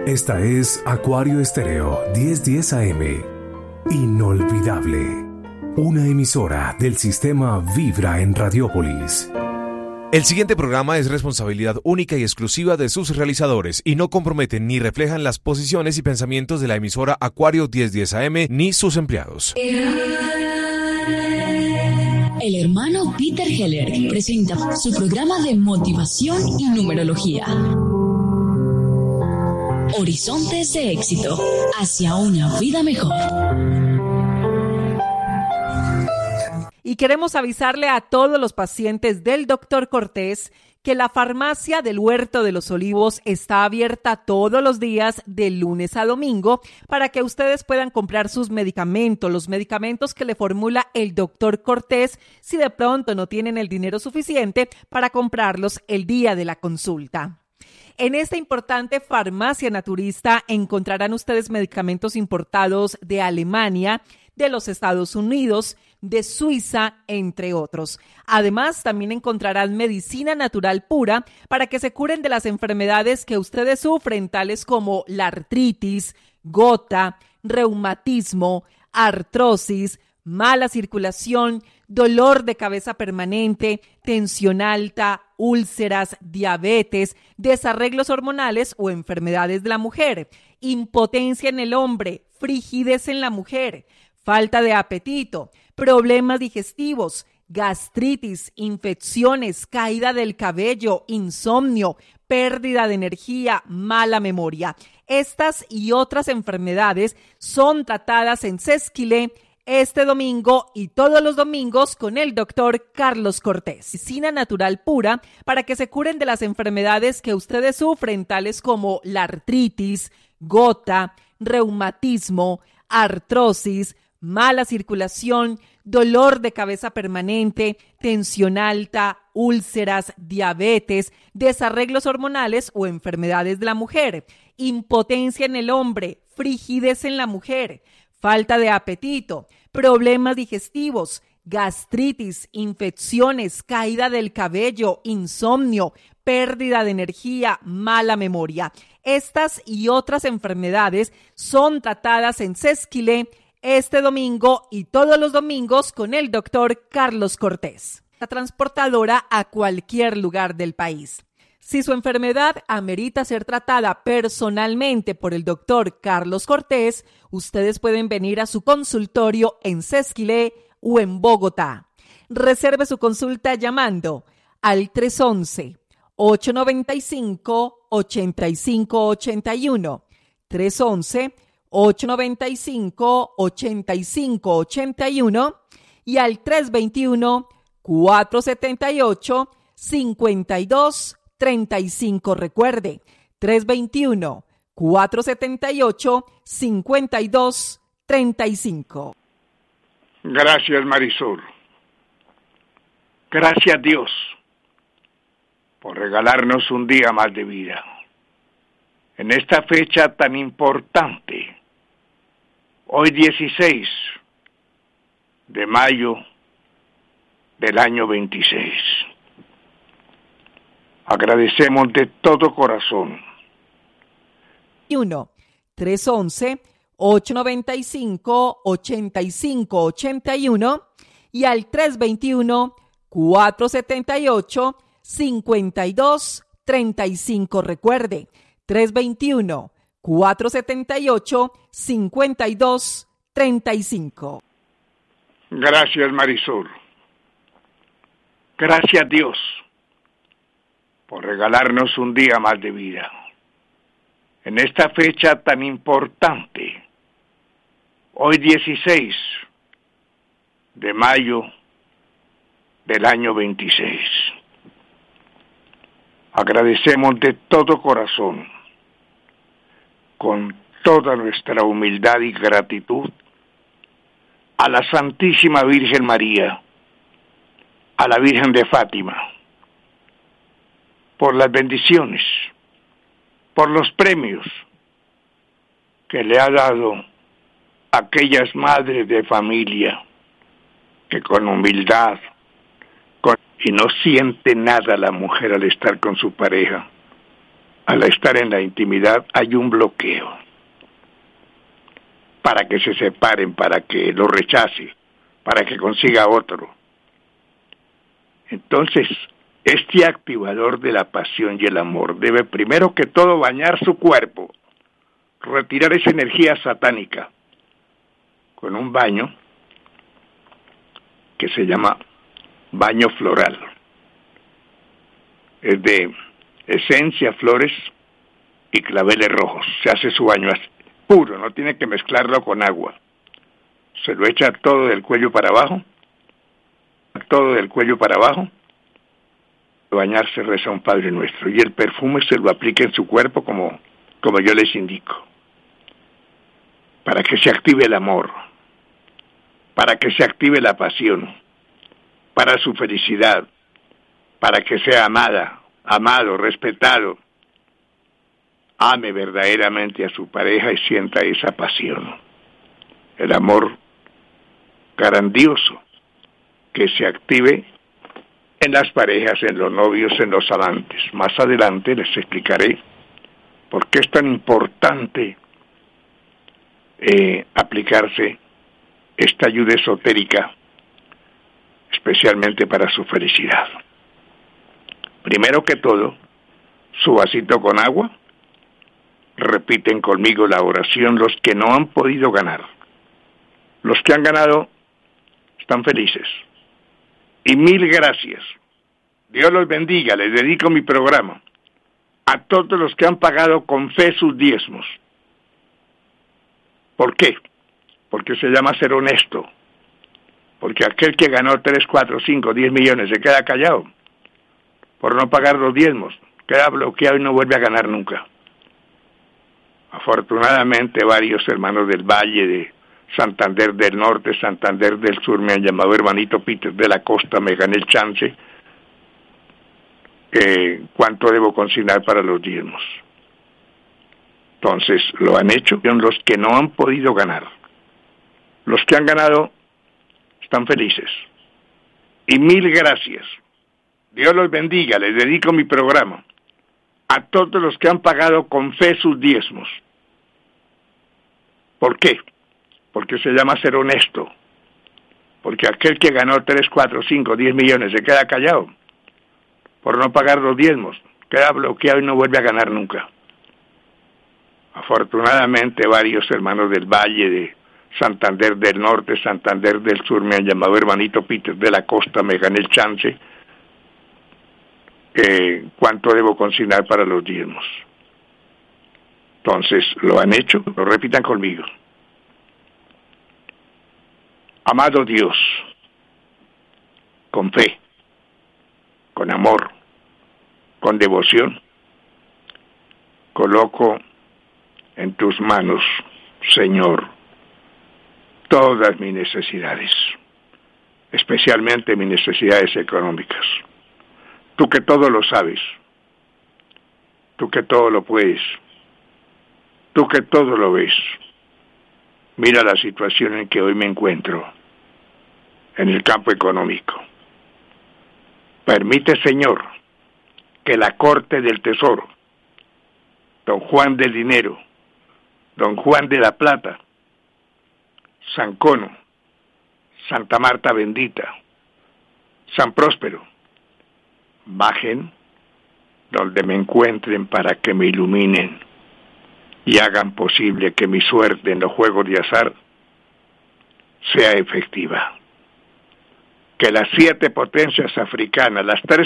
Esta es Acuario Estéreo 1010 AM. Inolvidable. Una emisora del sistema Vibra en Radiópolis. El siguiente programa es responsabilidad única y exclusiva de sus realizadores y no comprometen ni reflejan las posiciones y pensamientos de la emisora Acuario 1010 AM ni sus empleados. El hermano Peter Heller presenta su programa de motivación y numerología. Horizontes de éxito hacia una vida mejor. Y queremos avisarle a todos los pacientes del Dr. Cortés que la farmacia del Huerto de los Olivos está abierta todos los días de lunes a domingo para que ustedes puedan comprar sus medicamentos, los medicamentos que le formula el Dr. Cortés, si de pronto no tienen el dinero suficiente para comprarlos el día de la consulta. En esta importante farmacia naturista encontrarán ustedes medicamentos importados de Alemania, de los Estados Unidos, de Suiza, entre otros. Además, también encontrarán medicina natural pura para que se curen de las enfermedades que ustedes sufren, tales como la artritis, gota, reumatismo, artrosis, mala circulación, dolor de cabeza permanente, tensión alta, úlceras, diabetes, desarreglos hormonales o enfermedades de la mujer, impotencia en el hombre, frigidez en la mujer, falta de apetito, problemas digestivos, gastritis, infecciones, caída del cabello, insomnio, pérdida de energía, mala memoria. Estas y otras enfermedades son tratadas en Sesquilé este domingo y todos los domingos con el doctor Carlos Cortés. Medicina natural pura para que se curen de las enfermedades que ustedes sufren, tales como la artritis, gota, reumatismo, artrosis, mala circulación, dolor de cabeza permanente, tensión alta, úlceras, diabetes, desarreglos hormonales o enfermedades de la mujer, impotencia en el hombre, frigidez en la mujer, falta de apetito, problemas digestivos, gastritis, infecciones, caída del cabello, insomnio, pérdida de energía, mala memoria. Estas y otras enfermedades son tratadas en Sesquilé este domingo y todos los domingos con el doctor Carlos Cortés, la transportadora a cualquier lugar del país. Si su enfermedad amerita ser tratada personalmente por el doctor Carlos Cortés, ustedes pueden venir a su consultorio en Sesquilé o en Bogotá. Reserve su consulta llamando al 311-895-8581, 311-895-8581 y al 321-478-5235. Recuerde, 321-478-5235. Gracias, Marisol. Gracias, Dios, por regalarnos un día más de vida. En esta fecha tan importante, hoy 16 de mayo del año 26. Agradecemos de todo corazón. 321-895-8581 y al 321-478-5235. Recuerde, 321-478-5235. Gracias, Marisol. Gracias, Dios, por regalarnos un día más de vida. En esta fecha tan importante, hoy 16 de mayo del año 26. Agradecemos de todo corazón, con toda nuestra humildad y gratitud, a la Santísima Virgen María, a la Virgen de Fátima, por las bendiciones, por los premios que le ha dado a aquellas madres de familia que con humildad y no siente nada la mujer al estar con su pareja, al estar en la intimidad hay un bloqueo para que se separen, para que lo rechace, para que consiga otro. Entonces, este activador de la pasión y el amor debe primero que todo bañar su cuerpo, retirar esa energía satánica con un baño que se llama baño floral. Es de esencia, flores y claveles rojos. Se hace su baño así, puro, no tiene que mezclarlo con agua. Se lo echa todo del cuello para abajo, todo del cuello para abajo. Al bañarse reza un Padre Nuestro y el perfume se lo aplica en su cuerpo como yo les indico, para que se active el amor, para que se active la pasión, para su felicidad, para que sea amada, amado, respetado, ame verdaderamente a su pareja y sienta esa pasión, el amor grandioso que se active en las parejas, en los novios, en los amantes. Más adelante les explicaré por qué es tan importante aplicarse esta ayuda esotérica, especialmente para su felicidad. Primero que todo, su vasito con agua, repiten conmigo la oración los que no han podido ganar. Los que han ganado están felices. Y mil gracias. Dios los bendiga. Les dedico mi programa a todos los que han pagado con fe sus diezmos. ¿Por qué? Porque se llama ser honesto. Porque aquel que ganó 3, 4, 5, 10 millones se queda callado por no pagar los diezmos, queda bloqueado y no vuelve a ganar nunca. Afortunadamente varios hermanos del Valle, de Santander del Norte, Santander del Sur, me han llamado hermanito Peter de la Costa, me gané el chance. ¿Cuánto debo consignar para los diezmos? Entonces, lo han hecho. Son los que no han podido ganar. Los que han ganado están felices. Y mil gracias. Dios los bendiga. Les dedico mi programa a todos los que han pagado con fe sus diezmos. ¿Por qué? Porque se llama ser honesto. Porque aquel que ganó 3, 4, 5, 10 millones se queda callado por no pagar los diezmos, queda bloqueado y no vuelve a ganar nunca. Afortunadamente varios hermanos del Valle, de Santander del Norte, Santander del Sur, me han llamado hermanito Peter de la Costa, me gané el chance. ¿Cuánto debo consignar para los diezmos? Entonces, lo han hecho, lo repitan conmigo. Amado Dios, con fe, con amor, con devoción, coloco en tus manos, Señor, todas mis necesidades, especialmente mis necesidades económicas. Tú que todo lo sabes, tú que todo lo puedes, tú que todo lo ves. Mira la situación en que hoy me encuentro, en el campo económico. Permite, Señor, que la corte del tesoro, don Juan del Dinero, don Juan de la Plata, San Cono, Santa Marta Bendita, San Próspero, bajen donde me encuentren para que me iluminen y hagan posible que mi suerte en los juegos de azar sea efectiva. Que las 7 potencias africanas, las 3